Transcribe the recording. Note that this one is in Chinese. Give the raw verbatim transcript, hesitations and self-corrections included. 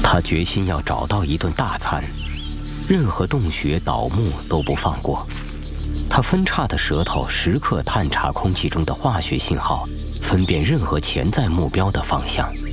他决心要找到一顿大餐，任何洞穴倒木都不放过。他分叉的舌头时刻探查空气中的化学信号，分辨任何潜在目标的方向。